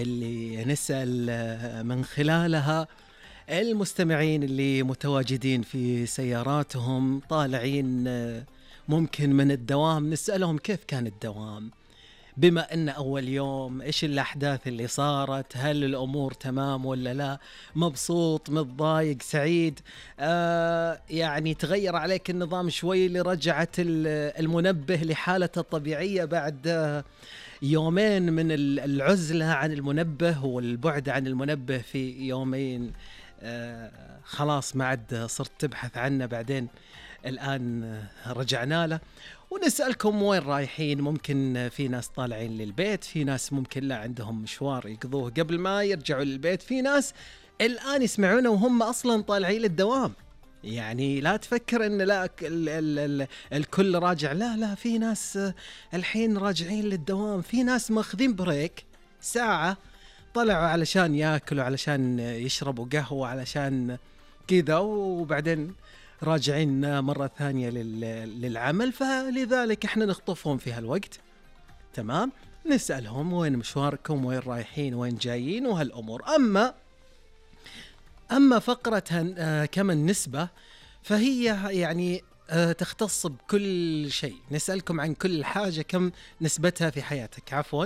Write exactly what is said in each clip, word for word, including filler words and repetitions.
اللي نسأل من خلالها المستمعين اللي متواجدين في سياراتهم طالعين ممكن من الدوام، نسألهم كيف كان الدوام، بما أن أول يوم إيش الأحداث اللي صارت، هل الأمور تمام ولا لا، مبسوط متضايق سعيد، آه يعني تغير عليك النظام شوي لرجعت المنبه لحالته الطبيعية بعد آه يومين من العزلة عن المنبه والبعد عن المنبه في يومين. آه خلاص ما عاد صرت تبحث عنه، بعدين الآن رجعنا له ونسألكم وين رايحين. ممكن في ناس طالعين للبيت، في ناس ممكن لا عندهم مشوار يقضوه قبل ما يرجعوا للبيت، في ناس الآن يسمعونا وهم أصلا طالعين للدوام. يعني لا تفكر ان لا ال ال ال الكل راجع، لا لا في ناس الحين راجعين للدوام، في ناس ماخذين بريك ساعة طلعوا علشان ياكلوا، علشان يشربوا قهوة، علشان كذا، وبعدين راجعين مرة ثانية للعمل. فلذلك احنا نخطفهم في هالوقت، تمام، نسألهم وين مشواركم، وين رايحين، وين جايين، وهالأمور. أما أما فقرة آه كم النسبة فهي يعني آه تختص بكل شيء، نسألكم عن كل حاجة كم نسبتها في حياتك، عفوا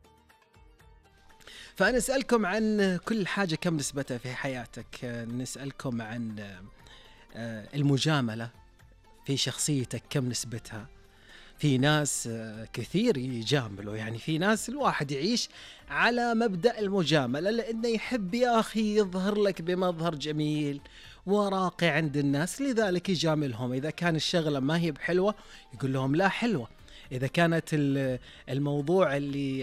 فأنا أسألكم عن كل حاجة كم نسبتها في حياتك. آه نسألكم عن آه المجاملة في شخصيتك كم نسبتها. في ناس كثير يجاملوا، يعني في ناس الواحد يعيش على مبدأ المجاملة لأنه يحب يا أخي يظهر لك بمظهر جميل وراقي عند الناس، لذلك يجاملهم. إذا كان الشغلة ما هي بحلوة يقول لهم لا حلوة، إذا كانت الموضوع اللي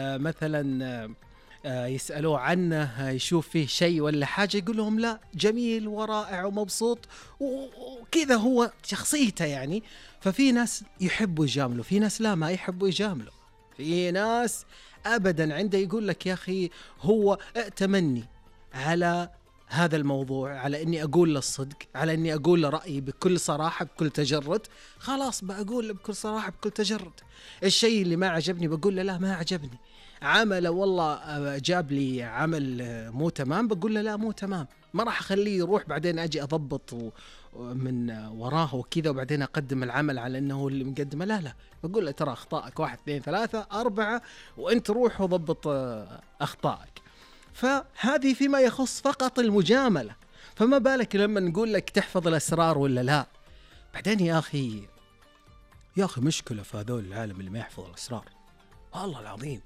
مثلا يسألوه عنه يشوف فيه شيء ولا حاجة يقول لهم لا جميل ورائع ومبسوط وكذا، هو شخصيته يعني. ففي ناس يحبوا يجاملوا، في ناس لا ما يحبوا يجاملوا، في ناس أبدا عنده يقول لك يا أخي هو ائتمني على هذا الموضوع، على أني أقول له الصدق، على أني أقول له رأيي بكل صراحة بكل تجرد، خلاص بقول له بكل صراحة بكل تجرد. الشيء اللي ما عجبني بقول له لا ما عجبني، عمله والله جاب لي عمل مو تمام بقول له لا مو تمام، ما راح أخليه يروح بعدين أجي أضبط من وراه وكذا وبعدين أقدم العمل على أنه هو اللي مقدمه، لا لا بقول له ترى أخطائك واحد اثنين ثلاثة أربعة وأنت روح وضبط أخطائك. فهذه فيما يخص فقط المجاملة، فما بالك لما نقول لك تحفظ الأسرار ولا لا. بعدين يا أخي يا أخي مشكلة في هذول العالم اللي ما يحفظ الأسرار، والله العظيم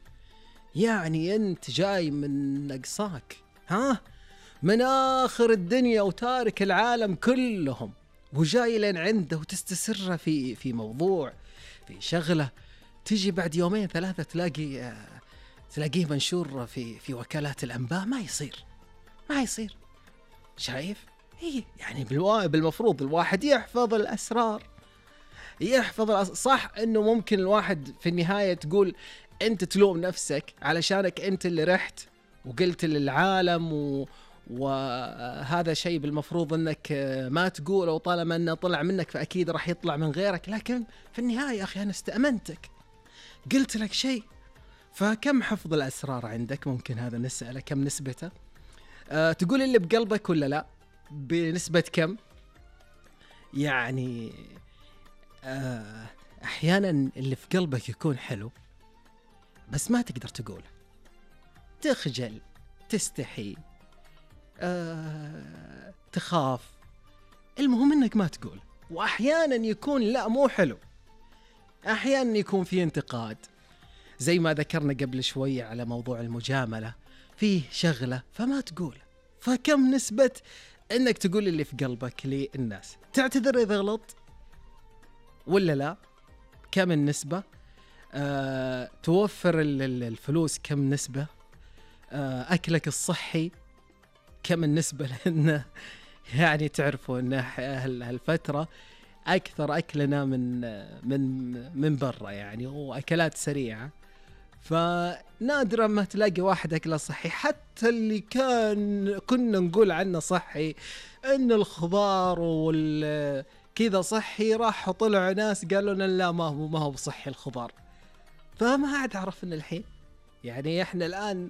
يعني أنت جاي من نقصاك، ها من آخر الدنيا وتارك العالم كلهم وجاي لين عنده وتستسر في في موضوع في شغلة، تيجي بعد يومين ثلاثة تلاقي آه تلاقيه منشور في في وكالات الأنباء. ما يصير ما يصير شايف؟ هي يعني بالمفروض الواحد يحفظ الأسرار، يحفظ الأسرار. صح إنه ممكن الواحد في النهاية تقول أنت تلوم نفسك علشانك أنت اللي رحت وقلت للعالم و وهذا شيء بالمفروض أنك ما تقوله، وطالما أنه طلع منك فأكيد راح يطلع من غيرك. لكن في النهاية أخي أنا استأمنتك، قلت لك شيء. فكم حفظ الأسرار عندك؟ ممكن هذا نسأله كم نسبته. أه تقول اللي بقلبك ولا لا؟ بنسبة كم؟ يعني أه أحيانا اللي في قلبك يكون حلو بس ما تقدر تقوله، تخجل، تستحي، أه تخاف، المهم انك ما تقول. واحيانا يكون لا مو حلو، احيانا يكون في انتقاد زي ما ذكرنا قبل شوية على موضوع المجاملة، فيه شغلة فما تقول. فكم نسبة انك تقول اللي في قلبك للناس؟ تعتذر اذا غلط ولا لا؟ كم النسبة؟ أه توفر الفلوس كم نسبة؟ أه أكلك الصحي كم النسبة؟ لأن يعني تعرفوا أن هالفترة أكثر أكلنا من من من برا يعني، وأكلات سريعة، فنادرا ما تلاقي واحد أكله صحي. حتى اللي كان كنا نقول عنه صحي إن الخضار والكذا صحي، راح طلع ناس قالوا لنا لا ما هو ما هو بصحي الخضار. فما عاد عرفنا الحين يعني احنا الآن